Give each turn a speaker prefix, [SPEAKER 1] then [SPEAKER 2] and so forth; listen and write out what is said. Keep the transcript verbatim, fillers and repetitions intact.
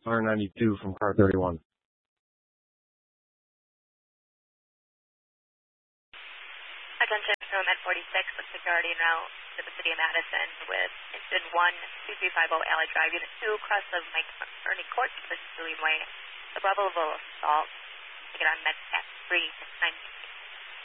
[SPEAKER 1] R ninety-two from car thirty-one.
[SPEAKER 2] Attention, from at forty-six with security en route to the city of Madison with incident one, two three five zero Alley Drive, Unit two, cross of Mike Ernie Court, versus Julian Way. The level of assault, take it on med at three six nine.